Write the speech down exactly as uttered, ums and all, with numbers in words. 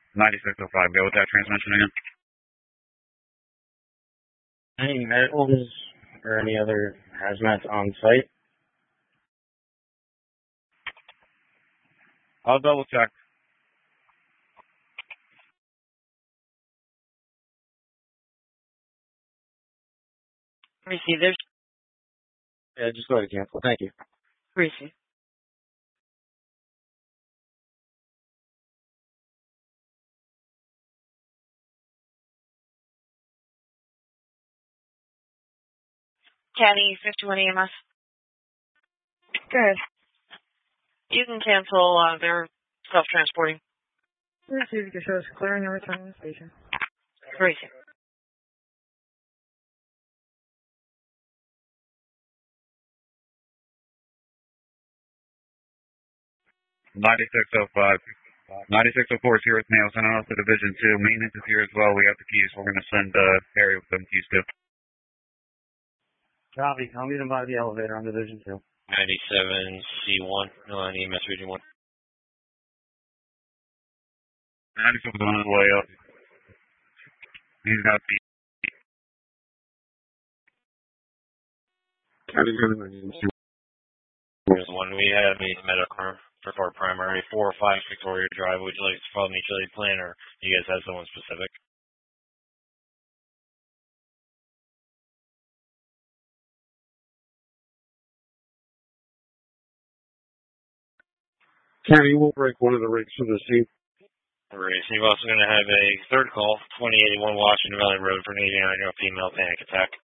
ninety-six oh five, go with that transmission again. Any medicals or any other hazmats on site? I'll double check. Receive. There's Yeah, just go ahead and cancel. Thank you. receive. Caddy fifty-one E M S. Good. You can cancel. Uh, they're self-transporting. Received. Your show is clearing and returning to the station. Receive. ninety-six oh five. ninety-six oh four is here with me. I'll send it off to Division two. Maintenance is here as well. We have the keys. We're going to send uh, Harry with them keys too. Copy. I'll meet him by the elevator on Division two. ninety-seven C one, no, E M S Region one. ninety-six is on his way up. He's got the... There's one we have, needs medical for our primary, four or five Victoria Drive. Would you like to follow the utility plan, or you guys have someone specific? Kenny, we'll break one of the rigs for the scene. Alright, so you're also going to have a third call, twenty eighty-one Washington Valley Road for an eighty-nine-year-old female panic attack.